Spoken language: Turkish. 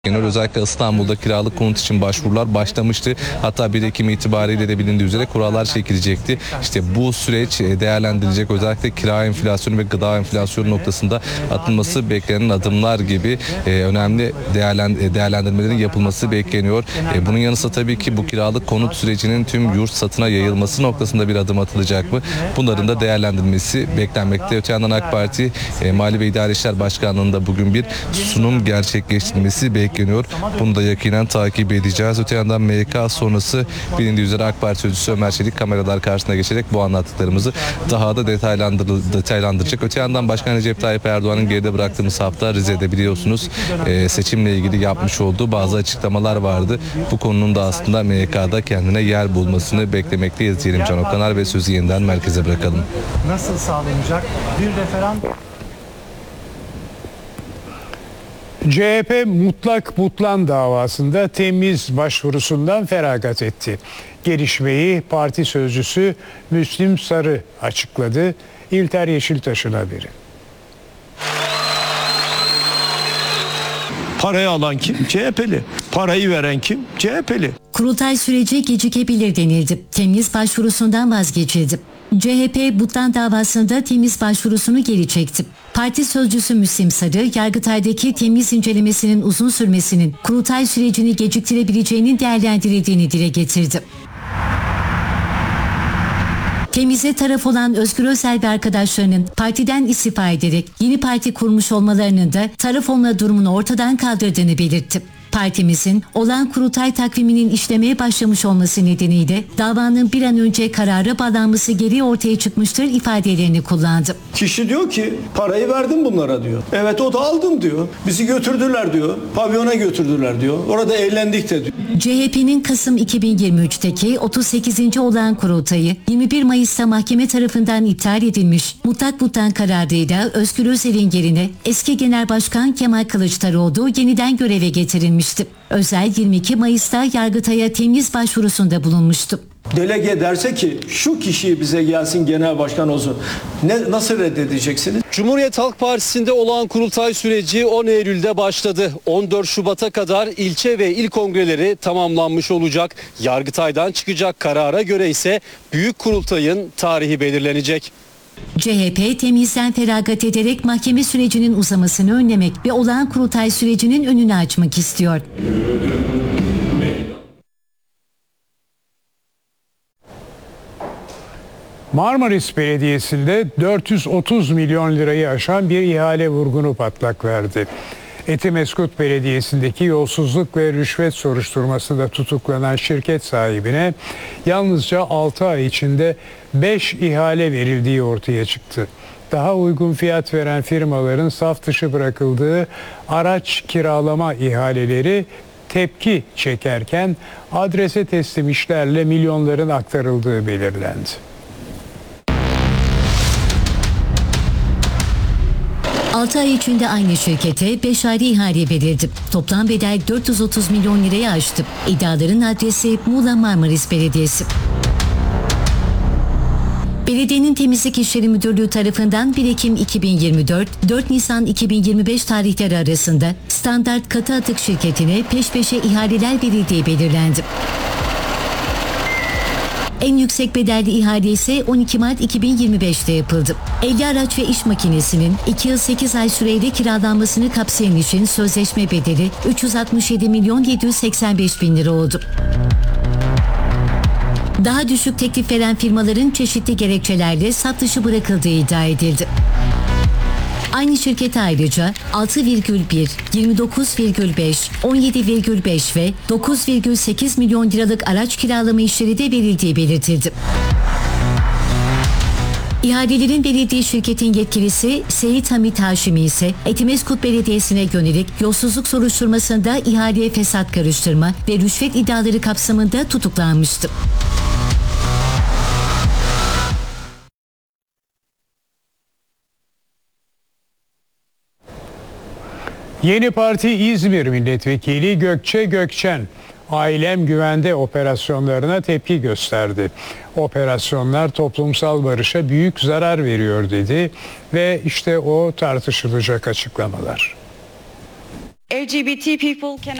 Özellikle İstanbul'da kiralık konut için başvurular başlamıştı. Hatta 1 Ekim itibariyle de bilindiği üzere kurallar çekilecekti. İşte bu süreç değerlendirilecek, özellikle kira enflasyonu ve gıda enflasyonu noktasında atılması beklenen adımlar gibi önemli değerlendirmelerin yapılması bekleniyor. Bunun yanı sıra tabii ki bu kiralık konut sürecinin tüm yurt satına yayılması noktasında bir adım atılacak mı? Bunların da değerlendirilmesi beklenmekte. Öte yandan AK Parti Mali ve İdari İşler Başkanlığı'nda bugün bir sunum gerçekleştirilmesi bekleniyor. Bunu da yakinen takip edeceğiz. Öte yandan MYK sonrası bilindiği üzere AK Parti sözcüsü Ömer Çelik kameralar karşısına geçerek bu anlattıklarımızı daha da detaylandıracak. Öte yandan Başkan Recep Tayyip Erdoğan'ın geride bıraktığımız hafta Rize'de biliyorsunuz seçimle ilgili yapmış olduğu bazı açıklamalar vardı. Bu konunun da aslında MYK'da kendine yer bulmasını beklemekteyiz diyelim Can Okanar ve sözü yeniden merkeze bırakalım. Nasıl sağlanacak? Bir referandum. CHP mutlak butlan davasında temyiz başvurusundan feragat etti. Gelişmeyi parti sözcüsü Müslim Sarı açıkladı. İlter Yeşiltaş'ın haberi. Parayı alan kim? CHP'li. Parayı veren kim? CHP'li. Kurultay süreci gecikebilir denildi. Temyiz başvurusundan vazgeçildi. CHP butlan davasında temyiz başvurusunu geri çekti. Parti sözcüsü Müslim Sarı, Yargıtay'daki temyiz incelemesinin uzun sürmesinin kurultay sürecini geciktirebileceğinin değerlendirildiğini dile getirdi. Temyize taraf olan Özgür Özel ve arkadaşlarının partiden istifa ederek yeni parti kurmuş olmalarının da taraf olma durumunu ortadan kaldırdığını belirtti. Partimizin olağan kurultay takviminin işlemeye başlamış olması nedeniyle davanın bir an önce karara bağlanması gereği ortaya çıkmıştır ifadelerini kullandı. Kişi diyor ki parayı verdim bunlara diyor. Evet o da aldım diyor. Bizi götürdüler diyor. Pavyona götürdüler diyor. Orada eğlendik de diyor. CHP'nin Kasım 2023'teki 38. olağan kurultayı 21 Mayıs'ta mahkeme tarafından iptal edilmiş. Mutlak butlan kararıyla Özgür Özel'in yerine eski Genel Başkan Kemal Kılıçdaroğlu yeniden göreve getirilmişti. Özel 22 Mayıs'ta Yargıtay'a temyiz başvurusunda bulunmuştu. Delege derse ki şu kişiyi bize gelsin genel başkan olsun. Nasıl reddedeceksiniz? Cumhuriyet Halk Partisi'nde olağan kurultay süreci 10 Eylül'de başladı. 14 Şubat'a kadar ilçe ve il kongreleri tamamlanmış olacak. Yargıtay'dan çıkacak karara göre ise büyük kurultayın tarihi belirlenecek. CHP temyizden feragat ederek mahkeme sürecinin uzamasını önlemek ve olağan kurultay sürecinin önünü açmak istiyor. Marmaris Belediyesi'nde 430 milyon lirayı aşan bir ihale vurgunu patlak verdi. Etimeskut Belediyesi'ndeki yolsuzluk ve rüşvet soruşturmasında tutuklanan şirket sahibine yalnızca 6 ay içinde 5 ihale verildiği ortaya çıktı. Daha uygun fiyat veren firmaların saf dışı bırakıldığı araç kiralama ihaleleri tepki çekerken adrese teslim işlerle milyonların aktarıldığı belirlendi. 6 ay içinde aynı şirkete 5 ayrı ihale verildi. Toplam bedel 430 milyon liraya aştı. İddiaların adresi Muğla Marmaris Belediyesi. Belediyenin Temizlik İşleri Müdürlüğü tarafından 1 Ekim 2024, 4 Nisan 2025 tarihleri arasında Standart Katı Atık şirketine peş peşe ihaleler verildiği belirlendi. En yüksek bedelli ihale ise 12 Mart 2025'te yapıldı. 50 araç ve iş makinesinin 2 yıl 8 ay süreyle kiralanmasını kapsayan işin sözleşme bedeli 367 milyon 785 bin lira oldu. Daha düşük teklif veren firmaların çeşitli gerekçelerle saf dışı bırakıldığı iddia edildi. Aynı şirkete ayrıca 6,1, 29,5, 17,5 ve 9,8 milyon liralık araç kiralama işleri de verildiği belirtildi. İhalelerin verildiği şirketin yetkilisi Seyit Hamit Haşimi ise Etimeskut Belediyesi'ne yönelik yolsuzluk soruşturmasında ihaleye fesat karıştırma ve rüşvet iddiaları kapsamında tutuklanmıştı. Yeni Parti İzmir Milletvekili Gökçe Gökçen, ailem güvende operasyonlarına tepki gösterdi. Operasyonlar toplumsal barışa büyük zarar veriyor dedi ve işte o tartışılacak açıklamalar. LGBT people can